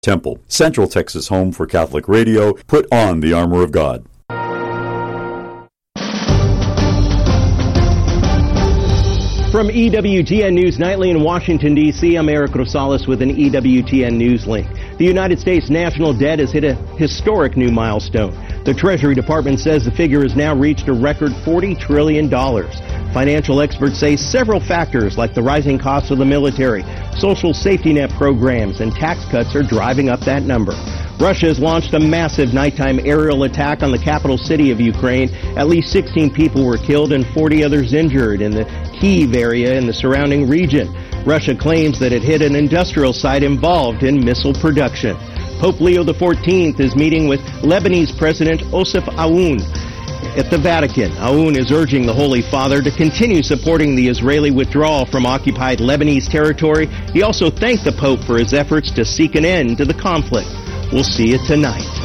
Temple, Central Texas home for Catholic radio. Put on the armor of God. From EWTN News Nightly in Washington, D.C., I'm Eric Rosales with an EWTN News link. The United States national debt has hit a historic new milestone. The Treasury Department says the figure has now reached a record $40 trillion. Financial experts say several factors like the rising costs of the military, social safety net programs, and tax cuts are driving up that number. Russia has launched a massive nighttime aerial attack on the capital city of Ukraine. At least 16 people were killed and 40 others injured in the Kyiv area in the surrounding region. Russia claims that it hit an industrial site involved in missile production. Pope Leo XIV is meeting with Lebanese President Osef Aoun at the Vatican. Aoun is urging the Holy Father to continue supporting the Israeli withdrawal from occupied Lebanese territory. He also thanked the Pope for his efforts to seek an end to the conflict. We'll see you tonight.